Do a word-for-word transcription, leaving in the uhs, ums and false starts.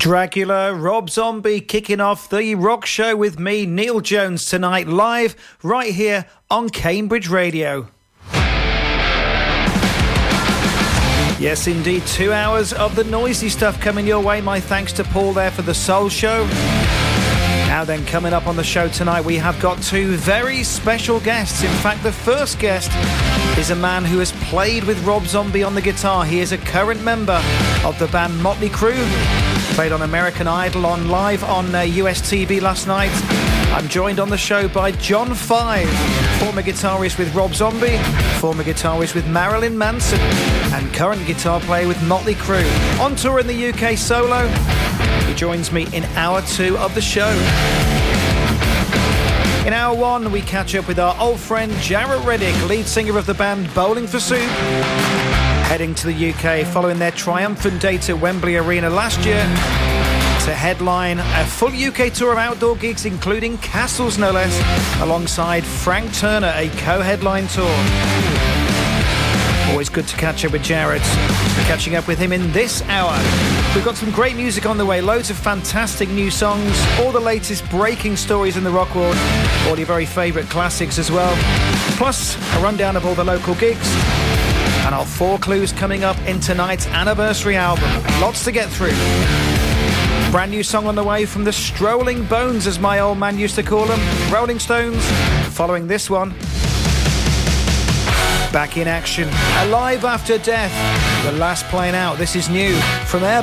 Dracula, Rob Zombie kicking off the rock show with me, Neil Jones, tonight live right here on Cambridge Radio. Yes, indeed, two hours of the noisy stuff coming your way. My thanks to Paul there for the Soul Show. Now then, coming up on the show tonight, we have got two very special guests. In fact, the first guest is a man who has played with Rob Zombie on the guitar. He is a current member of the band Motley Crue. Played on American Idol, on live on uh, U S T V last night. I'm joined on the show by John Five, former guitarist with Rob Zombie, former guitarist with Marilyn Manson, and current guitar player with Motley Crue. On tour in the U K solo, he joins me in hour two of the show. In hour one, we catch up with our old friend Jarrett Reddick, lead singer of the band Bowling for Soup, heading to the U K following their triumphant date at Wembley Arena last year to headline a full U K tour of outdoor gigs, including Castles no less, alongside Frank Turner, a co-headline tour. Always good to catch up with Jarrett. We're catching up with him in this hour. We've got some great music on the way, loads of fantastic new songs, all the latest breaking stories in the rock world, all your very favourite classics as well, plus a rundown of all the local gigs, and our four clues coming up in tonight's anniversary album. Lots to get through. Brand new song on the way from the Strolling Bones, as my old man used to call them, Rolling Stones. Following this one, back in action, Alive After Death, the last playing out. This is new from Air